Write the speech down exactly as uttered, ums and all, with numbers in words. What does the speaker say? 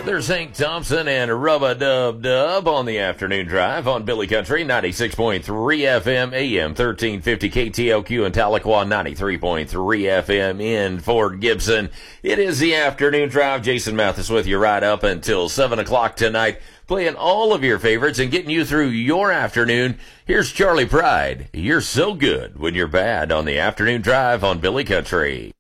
There's Hank Thompson and Rubba Dub Dub on the afternoon drive on Billy Country, ninety-six point three F M, A M thirteen fifty K T L Q in Tahlequah, ninety-three point three F M in Fort Gibson. It is the afternoon drive. Jason Mathis with you right up until seven o'clock tonight, playing all of your favorites and getting you through your afternoon. Here's Charlie Pride. You're so good when you're bad on the afternoon drive on Billy Country.